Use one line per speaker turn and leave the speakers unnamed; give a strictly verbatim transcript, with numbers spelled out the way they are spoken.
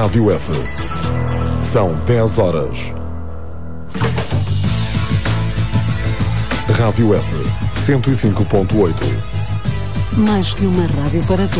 Rádio F. São dez horas. Rádio F, cento e cinco ponto oito.
Mais que uma rádio para todos.